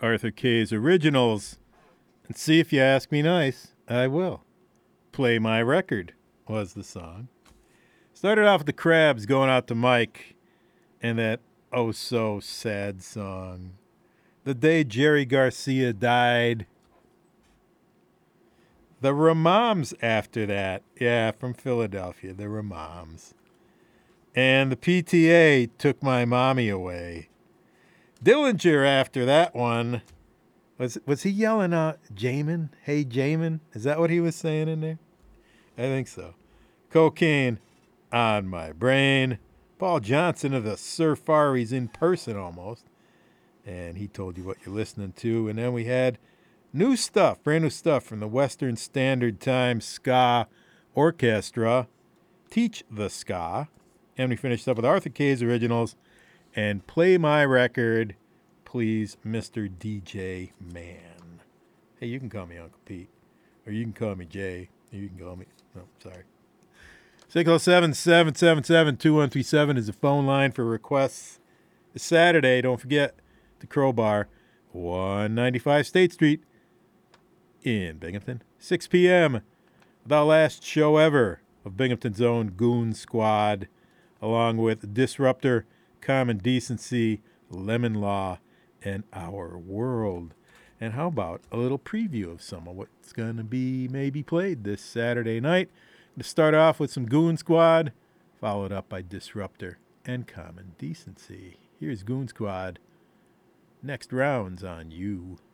Arthur K's Originals. And see if you ask me nice, I will. Play My Record was the song. Started off with the Crabs going out to Mike and that oh so sad song. The day Jerry Garcia died. The Ramones after that. Yeah, from Philadelphia, the Ramones. And the PTA took my mommy away. Dillinger after that one. Was he yelling out Jamin? Hey Jamin? Is that what he was saying in there? I think so. Cocaine on My Brain. Paul Johnson of the Surfaris in person almost. And he told you what you're listening to. And then we had new stuff, brand new stuff from the Western Standard Time Ska Orchestra. Teach the Ska. And we finished up with Arthur K's Originals and Play My Record, Please, Mr. DJ Man. Hey, you can call me Uncle Pete. Or you can call me Jay. Or you can call me... No, sorry. 607-777-2137 is the phone line for requests. It's Saturday. Don't forget the Crowbar, 195 State Street in Binghamton. 6 p.m. The last show ever of Binghamton's own Goon Squad, along with Disruptor, Common Decency, Lemon Law, and Our World. And how about a little preview of some of what's going to be maybe played this Saturday night? To start off with some Goon Squad, followed up by Disruptor and Common Decency. Here's Goon Squad. Next round's on you.